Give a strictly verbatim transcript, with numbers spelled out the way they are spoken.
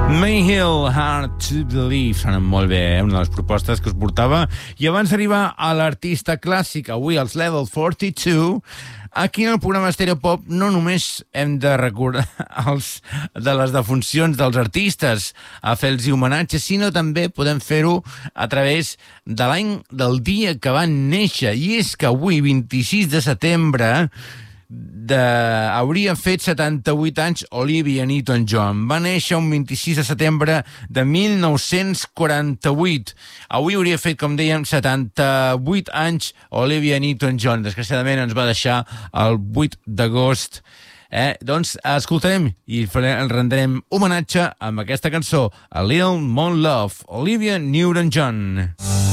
Mayhill, Hard to Believe, sonen molt bé, eh? Una de les propostes que us portava. I abans d'arribar a l'artista clàssic, avui als Level quaranta-dos, aquí en el programa Estereopop no només hem de recordar els, de les defuncions dels artistes, a fer-los homenatge, sinó també podem fer-ho a través de l'any del dia que van néixer. I és que avui, vint-i-sis de setembre, de... hauria fet setanta-vuit anys Olivia Newton-John. Va néixer un vint-i-sis de setembre de mil nou-cents quaranta-vuit. Avui hauria fet, com dèiem, setanta-vuit anys Olivia Newton-John. Desgraciadament ens va deixar el vuit d'agost. Eh? Doncs escoltarem i farem, renderem homenatge amb aquesta cançó, A Little More Love, Olivia Newton-John.